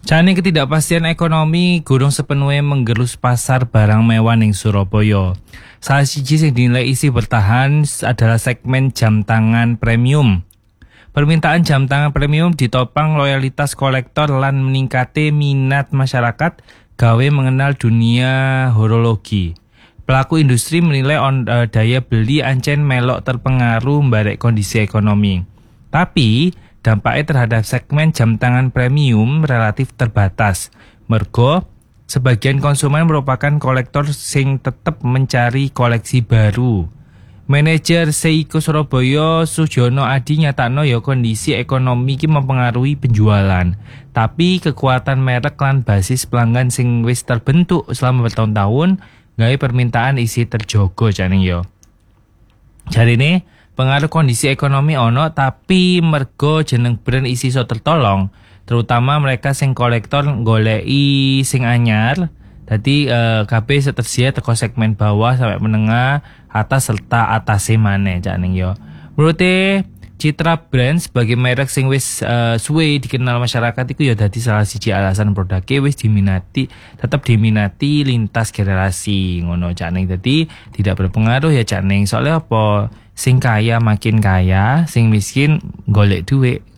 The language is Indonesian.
Jane ketidakpastian ekonomi gurung sepenuhnya menggerus pasar barang mewah ning Surabaya. Salah siji sing dinilai isi bertahan adalah segmen jam tangan premium. Permintaan jam tangan premium ditopang loyalitas kolektor lan meningkate minat masyarakat gawe mengenal dunia horologi. Pelaku industri menilai daya beli ancen melok terpengaruh mbarek kondisi ekonomi. Tapi dampaknya terhadap segmen jam tangan premium relatif terbatas. Mergo sebagian konsumen merupakan kolektor sing tetap mencari koleksi baru. Manajer Seiko Surabaya Sujono Adi nyatakno ya kondisi ekonomi ki mempengaruhi penjualan. Tapi kekuatan merek lan basis pelanggan sing wis terbentuk selama bertahun-tahun gawe permintaan isi terjogo jane yo. Jarine pengaruh kondisi ekonomi ono tapi mergo jeneng brand isi so tertolong, terutama mereka sing kolektor goleki sing anyar. Dadi kabeh setersedia teko segmen bawah sampai menengah, atas serta atase maneh jane yo. Menurute citra brand sebagai merek sing wis suwe dikenal masyarakat iku ya dadi salah siji alasan produknya wis tetap diminati lintas generasi ngono Cak Ning. Dadi tidak berpengaruh ya Cak Ning. Soalnya apa? Sing kaya makin kaya, sing miskin golek duit.